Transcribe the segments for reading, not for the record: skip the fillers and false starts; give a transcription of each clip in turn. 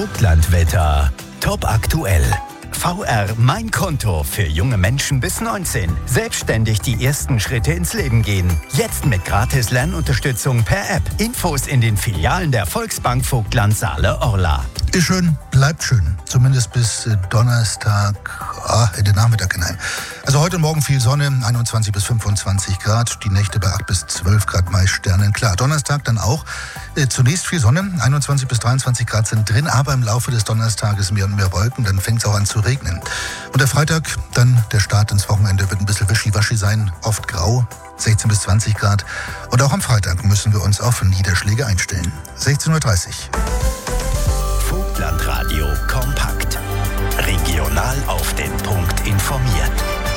Vogtlandwetter. Top aktuell. VR Mein Konto für junge Menschen bis 19. Selbstständig die ersten Schritte ins Leben gehen. Jetzt mit gratis Lernunterstützung per App. Infos in den Filialen der Volksbank Vogtland Saale-Orla. Ist schön, bleibt schön. Zumindest bis Donnerstag, in den Nachmittag hinein. Also heute und morgen viel Sonne, 21 bis 25 Grad. Die Nächte bei 8 bis 12 Grad, meist sternenklar. Donnerstag dann auch zunächst viel Sonne, 21 bis 23 Grad sind drin, aber im Laufe des Donnerstages mehr und mehr Wolken. Dann fängt es auch an zu regnen. Und der Freitag, dann der Start ins Wochenende, wird ein bisschen wischiwaschi sein, oft grau. 16 bis 20 Grad. Und auch am Freitag müssen wir uns auf Niederschläge einstellen. 16:30 Uhr. Vogtlandradio kompakt. Regional auf den Punkt informiert.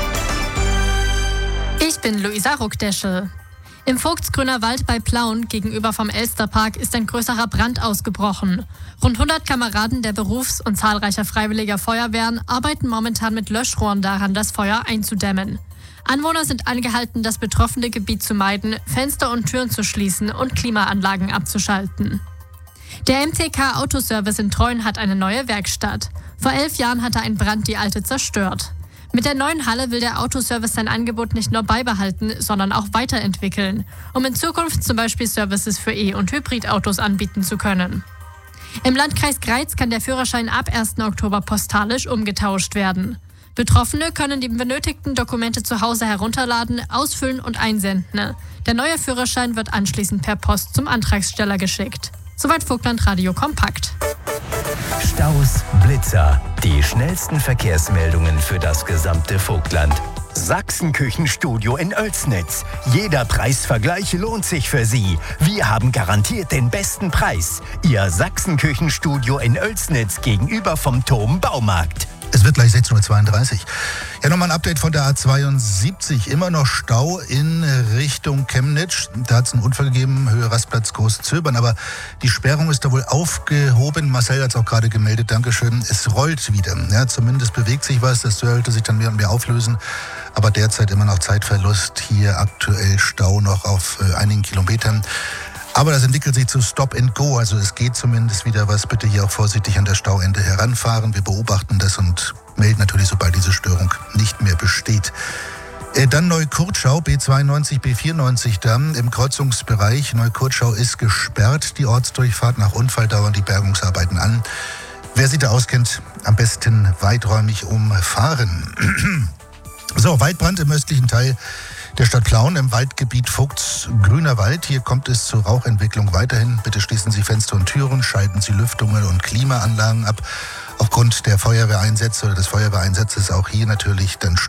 Ich bin Luisa Ruckdeschel. Im Vogtsgrüner Wald bei Plauen gegenüber vom Elsterpark ist ein größerer Brand ausgebrochen. Rund 100 Kameraden der Berufs- und zahlreicher freiwilliger Feuerwehren arbeiten momentan mit Löschrohren daran, das Feuer einzudämmen. Anwohner sind angehalten, das betroffene Gebiet zu meiden, Fenster und Türen zu schließen und Klimaanlagen abzuschalten. Der MTK Autoservice in Treuen hat eine neue Werkstatt. Vor 11 Jahren hatte ein Brand die alte zerstört. Mit der neuen Halle will der Autoservice sein Angebot nicht nur beibehalten, sondern auch weiterentwickeln, um in Zukunft zum Beispiel Services für E- und Hybridautos anbieten zu können. Im Landkreis Greiz kann der Führerschein ab 1. Oktober postalisch umgetauscht werden. Betroffene können die benötigten Dokumente zu Hause herunterladen, ausfüllen und einsenden. Der neue Führerschein wird anschließend per Post zum Antragsteller geschickt. Soweit Vogtlandradio kompakt. Staus, Blitzer, die schnellsten Verkehrsmeldungen für das gesamte Vogtland. Sachsenküchenstudio in Oelsnitz. Jeder Preisvergleich lohnt sich für Sie. Wir haben garantiert den besten Preis. Ihr Sachsenküchenstudio in Oelsnitz gegenüber vom Thom Baumarkt. Es wird gleich 16:32 Uhr. Ja, nochmal ein Update von der A72. Immer noch Stau in Richtung Chemnitz. Da hat es einen Unfall gegeben, Höhe Rastplatz Großzöbern. Aber die Sperrung ist da wohl aufgehoben. Marcel hat es auch gerade gemeldet. Dankeschön. Es rollt wieder. Ja, zumindest bewegt sich was. Das sollte sich dann mehr und mehr auflösen. Aber derzeit immer noch Zeitverlust. Hier aktuell Stau noch auf einigen Kilometern. Aber das entwickelt sich zu Stop and Go, also es geht zumindest wieder was. Bitte hier auch vorsichtig an der Stauende heranfahren. Wir beobachten das und melden natürlich, sobald diese Störung nicht mehr besteht. Dann Neukurtschau, B92, B94 dann im Kreuzungsbereich. Neukurtschau ist gesperrt, die Ortsdurchfahrt. Nach Unfall dauern die Bergungsarbeiten an. Wer sich da auskennt, am besten weiträumig umfahren. So, Waldbrand im östlichen Teil der Stadt Plauen im Waldgebiet Vogtsgrüner Wald. Hier kommt es zur Rauchentwicklung weiterhin. Bitte schließen Sie Fenster und Türen, schalten Sie Lüftungen und Klimaanlagen ab. Aufgrund der Feuerwehreinsätze oder des Feuerwehreinsatzes auch hier natürlich dann